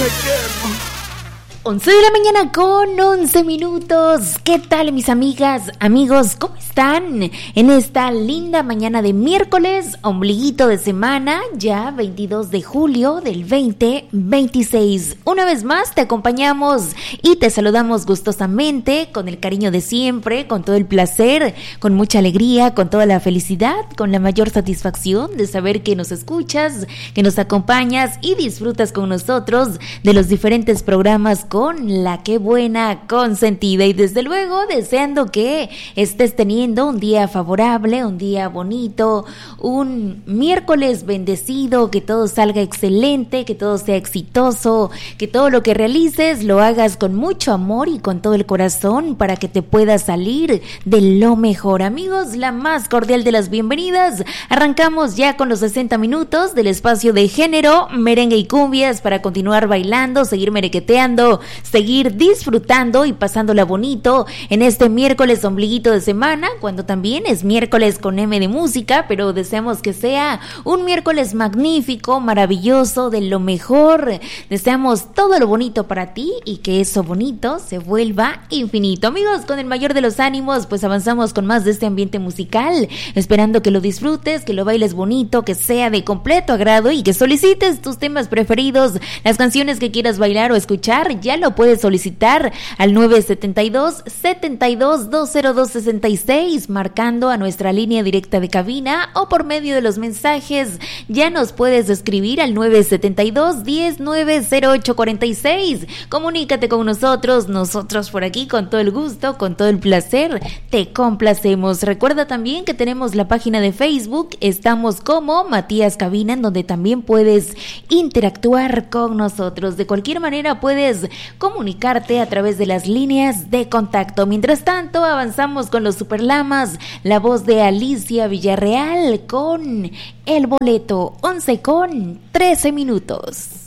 11 de la mañana con 11 minutos. ¿Qué tal, mis amigas, amigos? ¿Cómo están en esta linda mañana de miércoles, ombliguito de semana, ya 22 de julio del 2026? Una vez más te acompañamos y te saludamos gustosamente, con el cariño de siempre, con todo el placer, con mucha alegría, con toda la felicidad, con la mayor satisfacción de saber que nos escuchas, que nos acompañas y disfrutas con nosotros de los diferentes programas con la que buena consentida, y desde luego deseando que estés teniendo un día favorable, un día bonito, un miércoles bendecido, que todo salga excelente, que todo sea exitoso, que todo lo que realices lo hagas con mucho amor y con todo el corazón para que te puedas salir de lo mejor. Amigos, la más cordial de las bienvenidas. Arrancamos ya con los 60 minutos del espacio de género, merengue y cumbias para continuar bailando, seguir merequeteando, seguir disfrutando y pasándola bonito en este miércoles ombliguito de semana, cuando también es miércoles con M de música, pero deseamos que sea un miércoles magnífico, maravilloso, de lo mejor. Deseamos todo lo bonito para ti y que eso bonito se vuelva infinito. Amigos, con el mayor de los ánimos, pues avanzamos con más de este ambiente musical, esperando que lo disfrutes, que lo bailes bonito, que sea de completo agrado y que solicites tus temas preferidos, las canciones que quieras bailar o escuchar. Ya lo puedes solicitar al 972-202-66, marcando a nuestra línea directa de cabina, o por medio de los mensajes ya nos puedes escribir al 972-10-90846. Comunícate con nosotros por aquí con todo el gusto, con todo el placer, te complacemos. Recuerda también que tenemos la página de Facebook, estamos como Matías Cabina, en donde también puedes interactuar con nosotros. De cualquier manera puedes comunicarte a través de las líneas de contacto. Mientras tanto, avanzamos con los Superlamas, la voz de Alicia Villarreal con El Boleto, 11 con 13 minutos.